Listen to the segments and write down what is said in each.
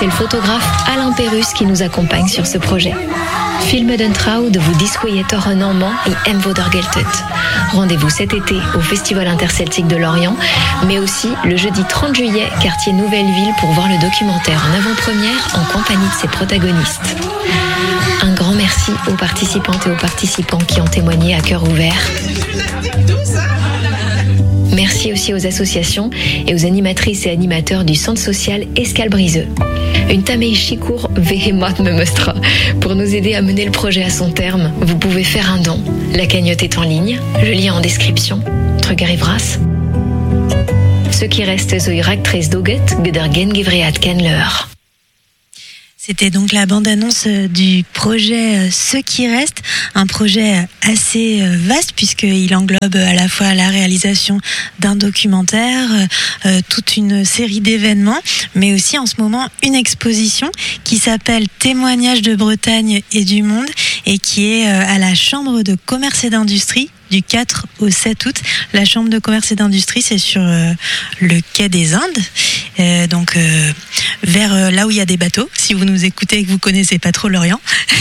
c'est le photographe Alain Pérus qui nous accompagne sur ce projet. Filme den Trouw de vous disquieter un normand et en Vodergeltet. Rendez-vous cet été au Festival interceltique de Lorient, mais aussi le jeudi 30 juillet, quartier Nouvelle-Ville, pour voir le documentaire en avant-première en compagnie de ses protagonistes. Un grand merci aux participantes et aux participants qui ont témoigné à cœur ouvert. Merci aussi aux associations et aux animatrices et animateurs du centre social Escalbriseux. Une tamei chicour véhémote me mostra. Pour nous aider à mener le projet à son terme, vous pouvez faire un don. La cagnotte est en ligne, le lien en description. Trugarivras. Ce qui reste zoirak tres doget, gedergen givreat kenler. C'était donc la bande-annonce du projet Ce qui reste, un projet assez vaste puisqu'il englobe à la fois la réalisation d'un documentaire, toute une série d'événements, mais aussi en ce moment une exposition qui s'appelle Témoignages de Bretagne et du monde et qui est à la Chambre de commerce et d'industrie du 4 au 7 août. La Chambre de commerce et d'industrie, c'est sur le quai des Indes, donc vers là où il y a des bateaux, si vous nous écoutez et que vous connaissez pas trop l'Orient.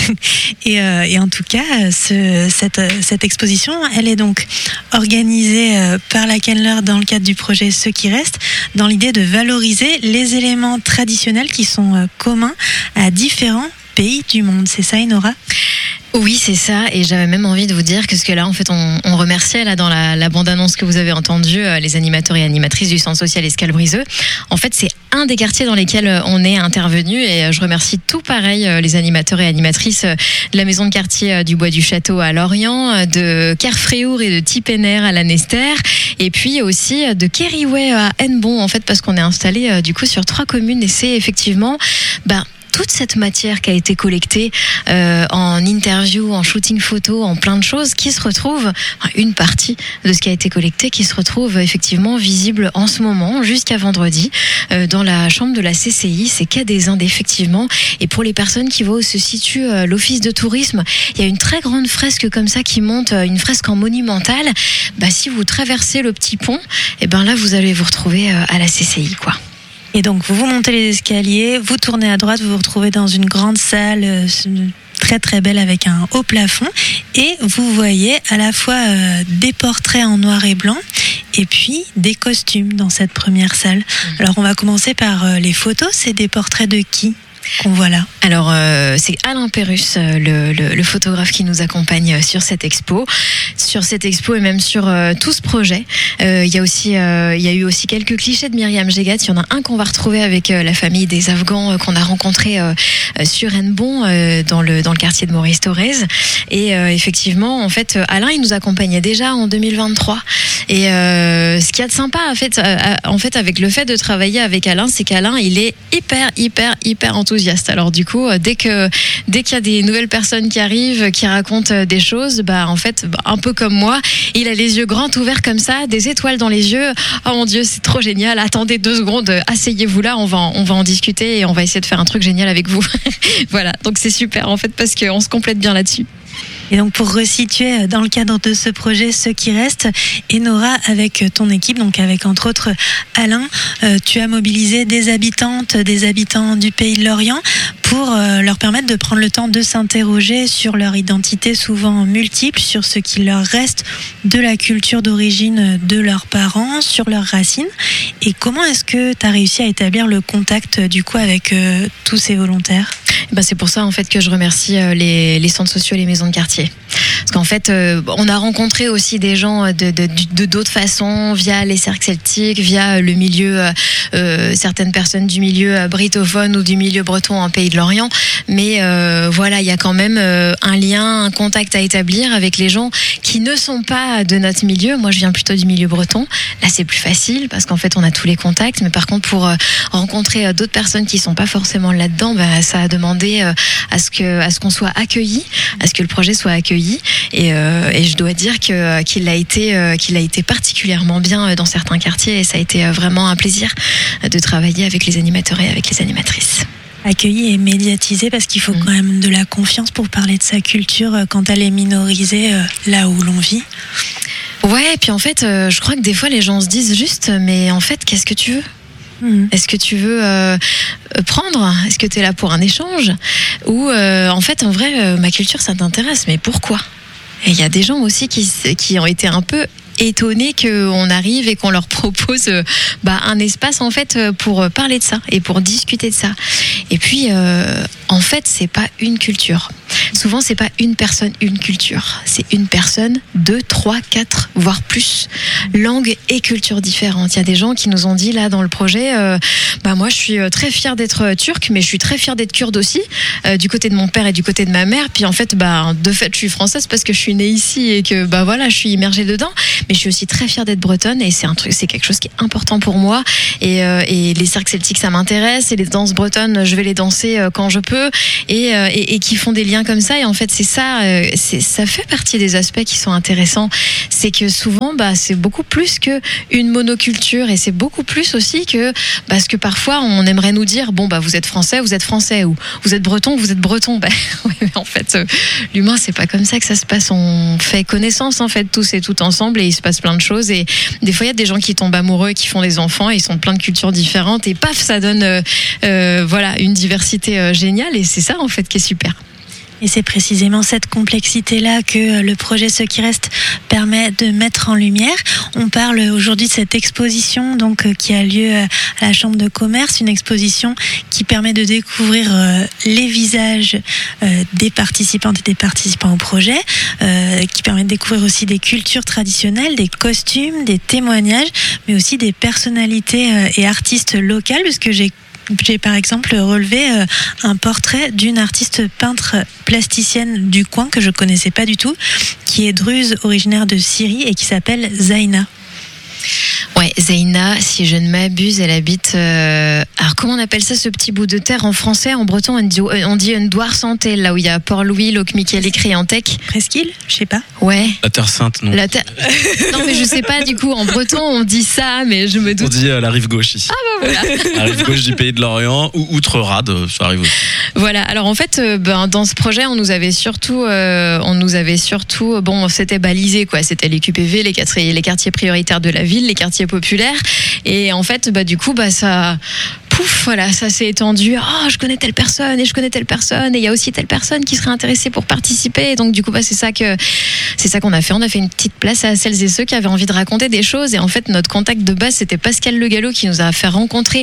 et en tout cas, cette exposition, elle est donc organisée par la Kenler dans le cadre du projet Ce qui reste, dans l'idée de valoriser les éléments traditionnels qui sont communs à différents pays du monde. C'est ça, Enora ? Oui, c'est ça, et j'avais même envie de vous dire que là, en fait, on remerciait là dans la bande-annonce que vous avez entendue les animateurs et animatrices du centre social Escalbriseux. En fait, c'est un des quartiers dans lesquels on est intervenu, et je remercie tout pareil les animateurs et animatrices de la maison de quartier du Bois du Château à Lorient, de Kerfréour et de Tipener à la Nester, et puis aussi de Kériouet à Hennebon, en fait, parce qu'on est installé du coup sur 3 communes, et c'est effectivement toute cette matière qui a été collectée en interview, en shooting photo, en plein de choses, qui se retrouve, une partie de ce qui a été collecté, qui se retrouve effectivement visible en ce moment, jusqu'à vendredi, dans la chambre de la CCI, c'est quai des Indes, effectivement. Et pour les personnes qui voient où se situe l'office de tourisme, il y a une très grande fresque comme ça qui monte, une fresque en monumental. Si vous traversez le petit pont, et là, vous allez vous retrouver à la CCI, quoi. Et donc, vous montez les escaliers, vous tournez à droite, vous vous retrouvez dans une grande salle très très belle avec un haut plafond. Et vous voyez à la fois des portraits en noir et blanc et puis des costumes dans cette première salle. Alors, on va commencer par les photos. C'est des portraits de qui qu'on voit là? Alors, c'est Alain Pérus, le photographe qui nous accompagne sur cette expo. Sur cette expo et même sur tout ce projet. Il y a eu aussi quelques clichés de Myriam Gégat. Il y en a un qu'on va retrouver avec la famille des Afghans qu'on a rencontré sur Hennebon, dans le quartier de Maurice Thorez. Et effectivement, en fait, Alain, il nous accompagnait déjà en 2023. Et ce qu'il y a de sympa, en fait, avec le fait de travailler avec Alain, c'est qu'Alain, il est hyper enthousiaste. Alors du coup, dès qu'il y a des nouvelles personnes qui arrivent, qui racontent des choses, en fait, un peu comme moi, il a les yeux grands ouverts comme ça, des étoiles dans les yeux. Oh mon Dieu, c'est trop génial. Attendez 2 secondes, asseyez-vous là, on va en discuter et on va essayer de faire un truc génial avec vous. Voilà, donc c'est super en fait parce qu'on se complète bien là-dessus. Et donc pour resituer dans le cadre de ce projet Ce qui reste, Enora, avec ton équipe, donc avec entre autres Alain, tu as mobilisé des habitantes, des habitants du pays de Lorient pour leur permettre de prendre le temps de s'interroger sur leur identité souvent multiple, sur ce qui leur reste de la culture d'origine de leurs parents, sur leurs racines. Et comment est-ce que tu as réussi à établir le contact du coup avec tous ces volontaires? C'est pour ça en fait que je remercie les centres sociaux et les maisons de quartier. Parce qu'en fait, on a rencontré aussi des gens de d'autres façons, via les cercles celtiques, via le milieu, certaines personnes du milieu britophone ou du milieu breton en Pays de Lorient. Mais voilà, il y a quand même un lien, un contact à établir avec les gens qui ne sont pas de notre milieu. Moi, je viens plutôt du milieu breton. Là, c'est plus facile parce qu'en fait, on a tous les contacts. Mais par contre, pour rencontrer d'autres personnes qui sont pas forcément là-dedans, ça a demandé à ce qu'on soit accueillis, à ce que le projet soit accueilli. Et je dois dire qu'il a été particulièrement bien dans certains quartiers et ça a été vraiment un plaisir de travailler avec les animateurs et avec les animatrices. Accueilli et médiatisé parce qu'il faut quand même de la confiance pour parler de sa culture quand elle est minorisée là où l'on vit. Ouais, et puis en fait, je crois que des fois les gens se disent juste, mais en fait, qu'est-ce que tu veux ? Est-ce que tu veux prendre? Est-ce que tu es là pour un échange? Ou en fait, en vrai, ma culture, ça t'intéresse, mais pourquoi? Et il y a des gens aussi qui ont été un peu étonnés qu'on arrive et qu'on leur propose un espace en fait pour parler de ça et pour discuter de ça. Et puis en fait, c'est pas une culture. Souvent, c'est pas une personne, une culture. C'est une personne, 2, 3, 4, voire plus, langues et cultures différentes. Il y a des gens qui nous ont dit là dans le projet, moi je suis très fière d'être turque, mais je suis très fière d'être kurde aussi, du côté de mon père et du côté de ma mère. Puis en fait, de fait, je suis française parce que je suis née ici et que je suis immergée dedans. Mais je suis aussi très fière d'être bretonne et c'est quelque chose qui est important pour moi. Et les cercles celtiques, ça m'intéresse. Et les danses bretonnes, je vais les danser quand je peux et qui font des liens comme ça. Et en fait, c'est ça, ça fait partie des aspects qui sont intéressants. C'est que souvent, c'est beaucoup plus qu'une monoculture et c'est beaucoup plus aussi que parce que parfois on aimerait nous dire vous êtes français ou vous êtes breton. Ouais, mais en fait, l'humain, c'est pas comme ça que ça se passe. On fait connaissance en fait tous et toutes ensemble et il se passe plein de choses. Et des fois, il y a des gens qui tombent amoureux, qui font des enfants, et ils sont de plein de cultures différentes et paf, ça donne une diversité géniale. Et c'est ça en fait qui est super. Et c'est précisément cette complexité-là que le projet Ce qui reste permet de mettre en lumière. On parle aujourd'hui de cette exposition qui a lieu à la Chambre de commerce, une exposition qui permet de découvrir les visages des participantes et des participants au projet, qui permet de découvrir aussi des cultures traditionnelles, des costumes, des témoignages, mais aussi des personnalités et artistes locales, puisque j'ai par exemple relevé un portrait d'une artiste peintre plasticienne du coin que je connaissais pas du tout, qui est druze originaire de Syrie et qui s'appelle Zaina. Ouais, Zaina, si je ne m'abuse, elle habite... alors comment on appelle ça, ce petit bout de terre en français? En breton, on dit une douar santé, là où il y a Port-Louis, Locmiquel et Créantec. Presqu'île, je sais pas. Ouais. La Terre Sainte, non. Non, mais je sais pas, du coup, en breton, on dit ça, mais je me doute. On dit la rive gauche ici. Voilà. La rive gauche du pays de l'Orient, ou Outre-Rade, ça arrive aussi. Voilà, alors en fait, dans ce projet, on nous avait surtout c'était balisé, quoi. C'était les QPV, les quartiers prioritaires de la ville, les quartiers populaires. Et en fait, ça... ça s'est étendu. Je connais telle personne et je connais telle personne et il y a aussi telle personne qui serait intéressée pour participer. Et donc du coup, c'est ça qu'on a fait. On a fait une petite place à celles et ceux qui avaient envie de raconter des choses. Et en fait, notre contact de base, c'était Pascal Le Gallo qui nous a fait rencontrer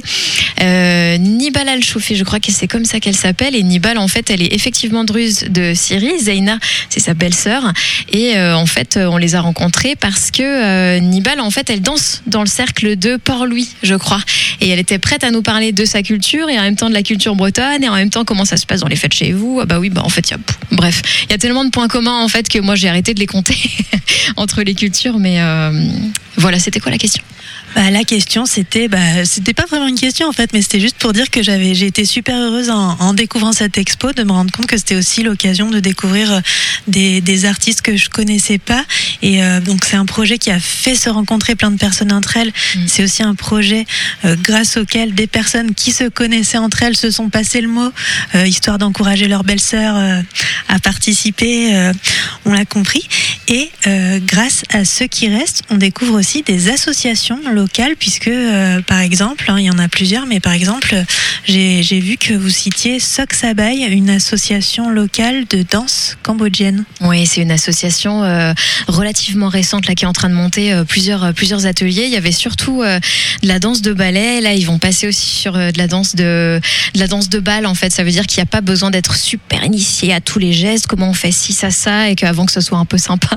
Nibal Al-Choufi. Je crois que c'est comme ça qu'elle s'appelle. Et Nibal, en fait, elle est effectivement druze de Syrie. Zaina, c'est sa belle-sœur. Et en fait, on les a rencontrés parce que Nibal, en fait, elle danse dans le cercle de Port-Louis, je crois. Et elle était prête à nous parler de sa culture et en même temps de la culture bretonne et en même temps comment ça se passe dans les fêtes chez vous. En fait, il y a tellement de points communs en fait que moi j'ai arrêté de les compter entre les cultures. Mais voilà, c'était quoi la question? La question, c'était pas vraiment une question en fait, mais c'était juste pour dire que j'ai été super heureuse en découvrant cette expo, de me rendre compte que c'était aussi l'occasion de découvrir des artistes que je connaissais pas. Et donc c'est un projet qui a fait se rencontrer plein de personnes entre elles. C'est aussi un projet grâce auquel des personnes qui se connaissaient entre elles se sont passées le mot, histoire d'encourager leur belle-sœur à participer. On l'a compris. Et grâce à Ce qui reste, on découvre aussi des associations locales, puisque par exemple, il y en a plusieurs, mais par exemple, j'ai vu que vous citiez Sok Sabay, une association locale de danse cambodgienne. Oui, c'est une association relativement récente là, qui est en train de monter plusieurs ateliers. Il y avait surtout de la danse de ballet. Là, ils vont passer aussi sur de la danse de bal. En fait, ça veut dire qu'il n'y a pas besoin d'être super initié à tous les gestes, comment on fait ci, ça, et qu'avant que ce soit un peu sympa.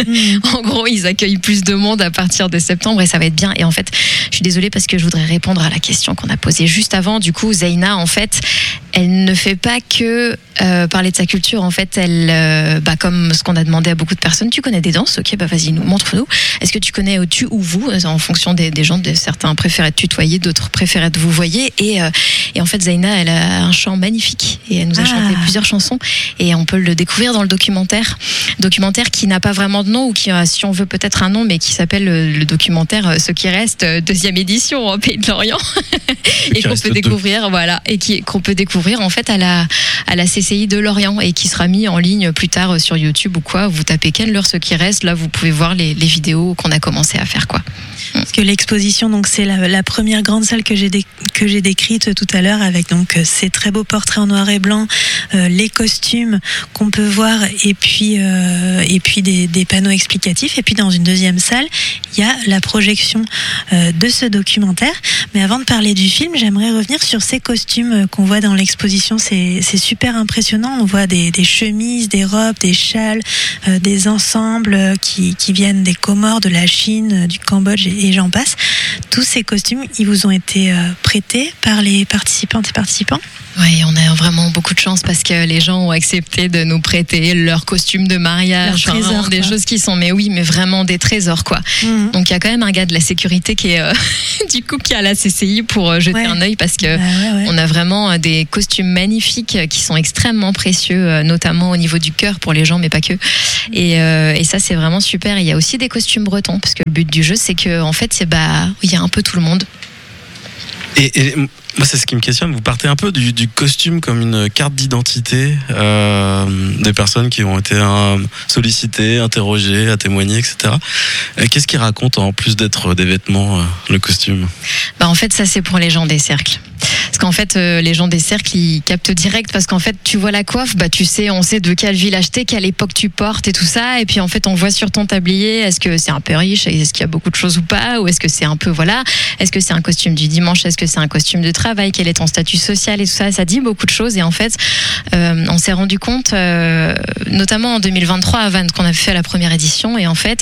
En gros, ils accueillent plus de monde à partir de septembre et ça va être bien. Et en fait, je suis désolée parce que je voudrais répondre à la question qu'on a posée juste avant. Du coup, Zaina, en fait, elle ne fait pas que parler de sa culture. En fait, elle, comme ce qu'on a demandé à beaucoup de personnes, tu connais des danses? Ok, vas-y, montre-nous. Est-ce que tu connais tu ou vous? En fonction des gens, certains préfèrent être tutoyés, d'autres préfèrent être vous voyez. Et en fait, Zaina, elle a un chant magnifique et elle nous a chanté plusieurs chansons et on peut le découvrir dans le documentaire qui n'a pas vraiment de nom ou qui a, si on veut, peut-être un nom, mais qui s'appelle le documentaire Ce qui reste, 2e édition en Pays de l'Orient et qu'on peut découvrir, voilà, et qu'on peut découvrir découvrir en fait à la CCI de Lorient et qui sera mis en ligne plus tard sur YouTube ou quoi. Vous tapez Kenleur ce qui reste, là vous pouvez voir les vidéos qu'on a commencé à faire quoi. Parce que l'exposition, donc c'est la première grande salle que j'ai décrite tout à l'heure, avec donc ces très beaux portraits en noir et blanc, les costumes qu'on peut voir, et puis des panneaux explicatifs. Et puis dans une deuxième salle, il y a la projection de ce documentaire. Mais avant de parler du film, j'aimerais revenir sur ces costumes qu'on voit dans l'exposition. C'est super impressionnant. On voit des chemises, des robes, des châles, des ensembles qui viennent des Comores, de la Chine, du Cambodge et j'en passe. Tous ces costumes, ils vous ont été prêtés par les participantes et participants ? Oui, on a vraiment beaucoup de chance parce que les gens ont accepté de nous prêter leurs costumes de mariage, trésors, des choses qui sont, mais vraiment des trésors quoi. Mmh. Donc il y a quand même un gars de la sécurité qui est du coup qui est à la CCI pour jeter un œil parce que on a vraiment des costumes magnifiques qui sont extrêmement précieux, notamment au niveau du cœur pour les gens, mais pas que. Et ça c'est vraiment super. Et il y a aussi des costumes bretons parce que le but du jeu c'est que en fait il y a un peu tout le monde. Et moi, c'est ce qui me questionne. Vous partez un peu du costume comme une carte d'identité des personnes qui ont été sollicitées, interrogées, à témoigner, etc. Qu'est-ce qui raconte en plus d'être des vêtements, le costume ? En fait, ça c'est pour les gens des cercles. Parce qu'en fait, les gens des cercles, ils captent direct parce qu'en fait, tu vois la coiffe, on sait de quelle ville acheter, quelle époque tu portes et tout ça. Et puis en fait, on voit sur ton tablier, est-ce que c'est un peu riche, est-ce qu'il y a beaucoup de choses ou pas, ou est-ce que c'est un peu, est-ce que c'est un costume du dimanche, est-ce que c'est un costume de travail, quel est ton statut social et tout ça. Ça dit beaucoup de choses. Et en fait, on s'est rendu compte, notamment en 2023 à Vannes, qu'on a fait la première édition. Et en fait,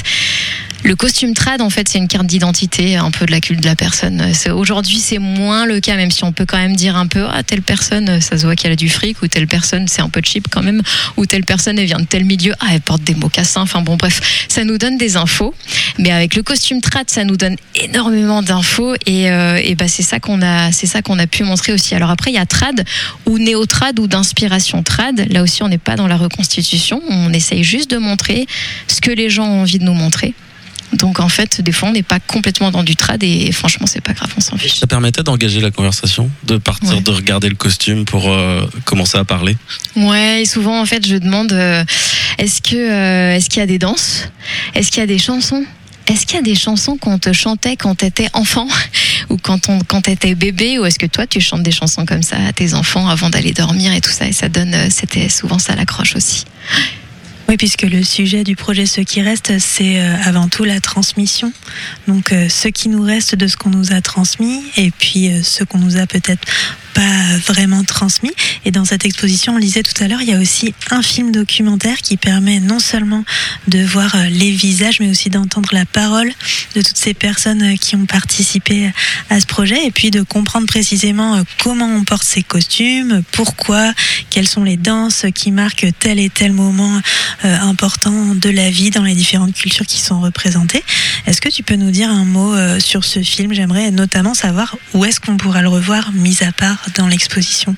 le costume trad, en fait, c'est une carte d'identité un peu de la culte de la personne. Aujourd'hui, c'est moins le cas, même si on peut quand même dire un peu, telle personne, ça se voit qu'elle a du fric, ou telle personne, c'est un peu cheap quand même, ou telle personne, elle vient de tel milieu, elle porte des mocassins, enfin bon, bref, ça nous donne des infos. Mais avec le costume trad, ça nous donne énormément d'infos et c'est ça qu'on a pu montrer aussi. Alors après, il y a trad ou néo-trad ou d'inspiration trad. Là aussi, on n'est pas dans la reconstitution, on essaye juste de montrer ce que les gens ont envie de nous montrer. Donc en fait, des fois, on n'est pas complètement dans du trad et franchement, c'est pas grave, on s'en fiche. Ça permettait d'engager la conversation, de partir, de regarder le costume pour commencer à parler. Ouais, et souvent en fait, je demande est-ce qu'il y a des danses ? Est-ce qu'il y a des chansons ? Est-ce qu'il y a des chansons qu'on te chantait quand t'étais enfant ou quand t'étais bébé, ou est-ce que toi tu chantes des chansons comme ça à tes enfants avant d'aller dormir et tout ça, et ça donne, c'était souvent ça l'accroche aussi. Oui, puisque le sujet du projet Ce qui reste, c'est avant tout la transmission. Donc ce qui nous reste de ce qu'on nous a transmis, et puis ce qu'on nous a peut-être pas vraiment transmis. Et dans cette exposition, on lisait tout à l'heure, il y a aussi un film documentaire qui permet non seulement de voir les visages, mais aussi d'entendre la parole de toutes ces personnes qui ont participé à ce projet, et puis de comprendre précisément comment on porte ces costumes, pourquoi, quelles sont les danses qui marquent tel et tel moment important de la vie dans les différentes cultures qui sont représentées. Est-ce que tu peux nous dire un mot sur ce film ? J'aimerais notamment savoir où est-ce qu'on pourra le revoir, mis à part dans l'exposition.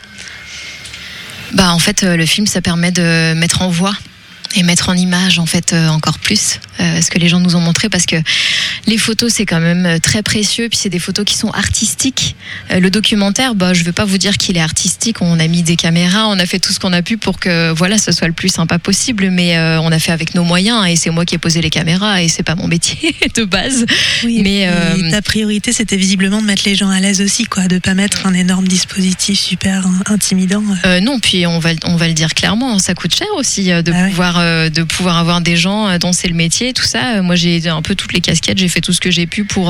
En fait, le film, ça permet de mettre en voix et mettre en image en fait encore plus ce que les gens nous ont montré, parce que les photos c'est quand même très précieux, puis c'est des photos qui sont artistiques. Le documentaire, je vais pas vous dire qu'il est artistique, on a mis des caméras, on a fait tout ce qu'on a pu pour que ce soit le plus sympa possible, mais on a fait avec nos moyens, et c'est moi qui ai posé les caméras et c'est pas mon métier de base. Oui, mais ta priorité c'était visiblement de mettre les gens à l'aise aussi, quoi, de pas mettre un énorme dispositif super intimidant. Non, puis on va le dire clairement, ça coûte cher aussi de pouvoir avoir des gens dont c'est le métier, tout ça. Moi, j'ai un peu toutes les casquettes, j'ai fait tout ce que j'ai pu pour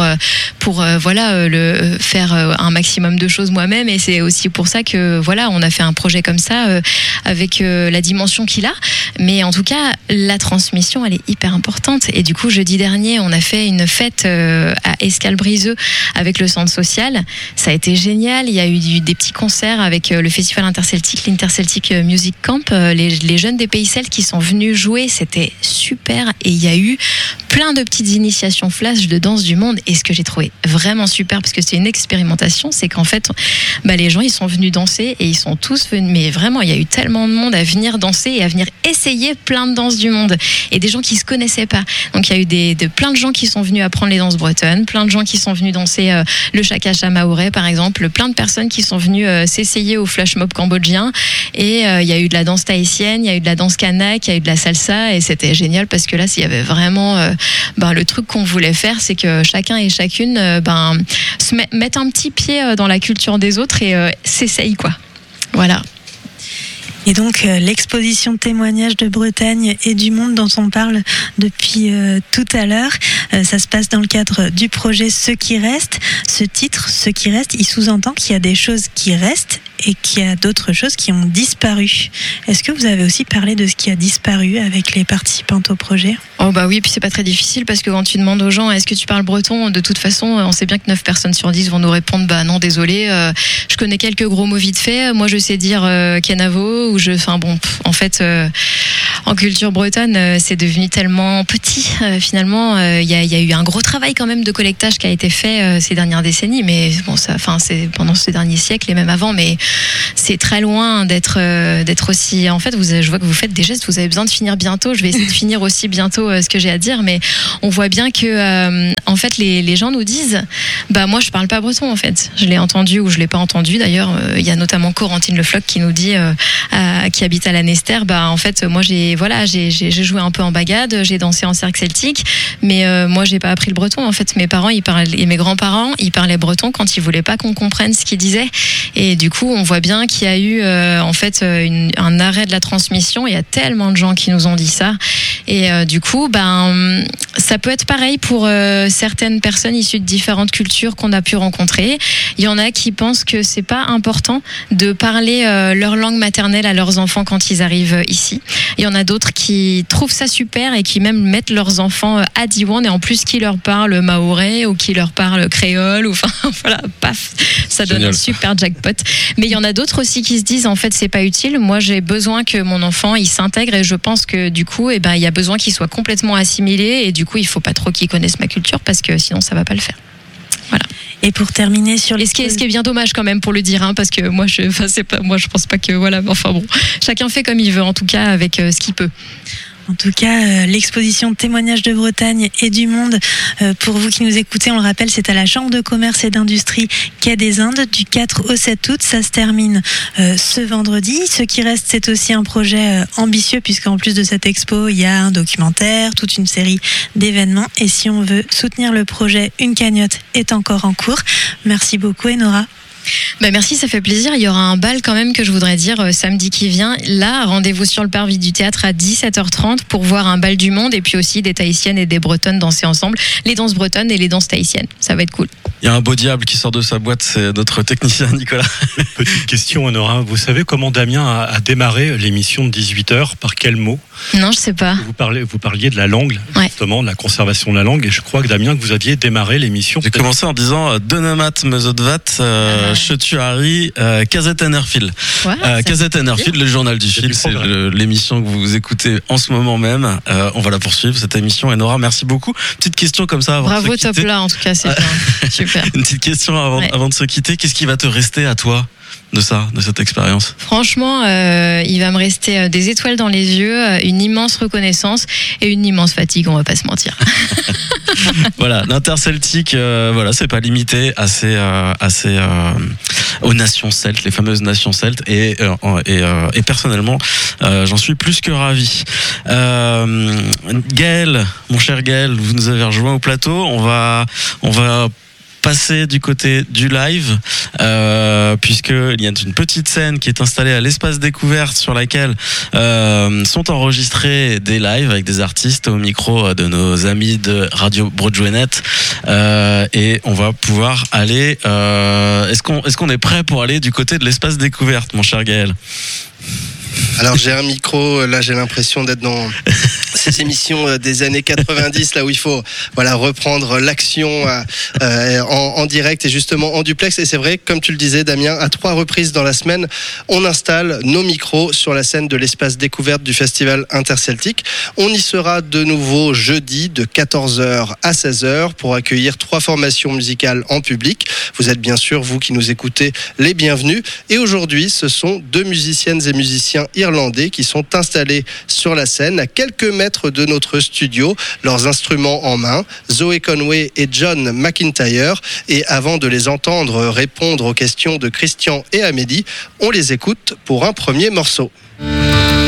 faire un maximum de choses moi-même, et c'est aussi pour ça que on a fait un projet comme ça avec la dimension qu'il a. Mais en tout cas, la transmission, elle est hyper importante. Et du coup, jeudi dernier, on a fait une fête à Escalbriseux avec le centre social. Ça a été génial. Il y a eu des petits concerts avec le festival interceltique, l'Interceltic Music Camp. Les jeunes des pays celtes qui sont venus jouer, c'était super. Et il y a eu plein de petites initiations flash de danse du monde. Et ce que j'ai trouvé vraiment super, parce que c'est une expérimentation, c'est qu'en fait, les gens, ils sont venus danser et ils sont tous venus. Mais vraiment, il y a eu tellement de monde à venir danser et à venir essayer plein de danses du monde. Et des gens qui se connaissaient pas. Donc, il y a eu plein de gens qui sont venus apprendre les danses bretonnes, plein de gens qui sont venus danser le chakacha maoré, par exemple, plein de personnes qui sont venues s'essayer au flash mob cambodgien. Et il y a eu de la danse tahitienne, il y a eu de la danse kanak, il y a eu de la salsa. Et c'était génial parce que là, s'il y avait vraiment le truc qu'on voulait faire, c'est que chacun et chacune mettent un petit pied dans la culture des autres et s'essayent, quoi. Voilà. Et donc l'exposition de témoignages de Bretagne et du monde dont on parle depuis tout à l'heure, ça se passe dans le cadre du projet Ce qui reste. Ce titre, Ce qui reste, il sous-entend qu'il y a des choses qui restent et qu'il y a d'autres choses qui ont disparu. Est-ce que vous avez aussi parlé de ce qui a disparu avec les participantes au projet ? Oh bah oui, puis c'est pas très difficile parce que quand tu demandes aux gens est-ce que tu parles breton, de toute façon on sait bien que 9 personnes sur 10 vont nous répondre non désolé, je connais quelques gros mots vite fait, moi je sais dire Kenavo ou en fait en culture bretonne c'est devenu tellement petit finalement il y a eu un gros travail quand même de collectage qui a été fait ces dernières décennies, mais bon c'est pendant ces derniers siècles et même avant, mais c'est très loin d'être aussi, en fait je vois que vous faites des gestes, vous avez besoin de finir bientôt, je vais essayer de finir aussi bientôt ce que j'ai à dire, mais on voit bien que en fait les gens nous disent moi je parle pas breton en fait, je l'ai entendu ou je l'ai pas entendu d'ailleurs, il y a notamment Corentine Le Floch qui nous dit qui habite à la Nester, en fait moi j'ai joué un peu en bagade, j'ai dansé en cercle celtique, mais moi j'ai pas appris le breton en fait, mes parents et mes grands-parents ils parlaient breton quand ils voulaient pas qu'on comprenne ce qu'ils disaient, et du coup on voit bien qu'il y a eu en fait un arrêt de la transmission. Il y a tellement de gens qui nous ont dit ça, et du coup ça peut être pareil pour certaines personnes issues de différentes cultures qu'on a pu rencontrer. Il y en a qui pensent que c'est pas important de parler leur langue maternelle à leurs enfants quand ils arrivent ici. Il y en a d'autres qui trouvent ça super et qui même mettent leurs enfants à Diwan, et en plus qui leur parlent maoré ou qui leur parlent créole, ou voilà, paf, ça donne un super jackpot. Mais il y en a d'autres aussi qui se disent en fait c'est pas utile, moi j'ai besoin que mon enfant il s'intègre, et je pense que du coup il y a besoin qu'il soit complètement assimilé, et du coup il faut pas trop qu'il connaisse ma culture parce que sinon ça va pas le faire. Voilà. Et pour terminer sur ce qui est bien dommage quand même pour le dire, parce que moi je pense pas que voilà, chacun fait comme il veut en tout cas avec ce qu'il peut. En tout cas, l'exposition de témoignages de Bretagne et du monde, pour vous qui nous écoutez, on le rappelle, c'est à la Chambre de commerce et d'industrie Quai des Indes du 4 au 7 août. Ça se termine ce vendredi. Ce qui reste, c'est aussi un projet ambitieux, puisqu'en plus de cette expo, il y a un documentaire, toute une série d'événements. Et si on veut soutenir le projet, une cagnotte est encore en cours. Merci beaucoup, Enora. Merci, ça fait plaisir. Il y aura un bal quand même que je voudrais dire samedi qui vient. Là, rendez-vous sur le parvis du théâtre à 17h30 pour voir un bal du monde, et puis aussi des Tahitiennes et des Bretonnes danser ensemble, les danses bretonnes et les danses tahitiennes. Ça va être cool. Il y a un beau diable qui sort de sa boîte, c'est notre technicien Nicolas. Petite question, Honora, vous savez comment Damien a démarré l'émission de 18h, par quel mot ? Non, je sais pas. Vous parliez de la langue, justement, de la conservation de la langue, et je crois que Damien, que vous aviez démarré l'émission. J'ai commencé en disant Donamat Mezodvat, Chetuari, Kazet Enerfield. Kazet Enerfield, le journal du fil, c'est l'émission que vous écoutez en ce moment même. On va la poursuivre, cette émission. Et Nora, merci beaucoup. Petite question comme ça avant de se quitter. Bravo, top là, en tout cas, c'est bien. Super. Une petite question avant de se quitter. Qu'est-ce qui va te rester à toi de cette expérience ? Franchement, il va me rester des étoiles dans les yeux, une immense reconnaissance et une immense fatigue, on va pas se mentir. Voilà, l'interceltique, c'est pas limité aux nations celtes, les fameuses nations celtes, et personnellement, j'en suis plus que ravi. Gaël, mon cher Gaël, vous nous avez rejoint au plateau. On va passer du côté du live, puisqu'il y a une petite scène qui est installée à l'espace découverte sur laquelle sont enregistrés des lives avec des artistes au micro de nos amis de Radio Broadwaynet, et on va pouvoir aller est-ce qu'on est prêt pour aller du côté de l'espace découverte, mon cher Gaël ? Alors j'ai un micro, là j'ai l'impression d'être dans ces émissions des années 90, là où il faut reprendre l'action en direct et justement en duplex. Et c'est vrai, comme tu le disais, Damien, à 3 reprises dans la semaine, on installe nos micros sur la scène de l'espace découverte du Festival Interceltique. On y sera de nouveau jeudi de 14h à 16h pour accueillir 3 formations musicales en public. Vous êtes bien sûr, vous qui nous écoutez, les bienvenus. Et aujourd'hui, ce sont 2 musiciennes et musiciens irlandais qui sont installés sur la scène à quelques mètres de notre studio, leurs instruments en main, Zoé Conway et John McIntyre. Et avant de les entendre répondre aux questions de Christian et Amélie, on les écoute pour un premier morceau.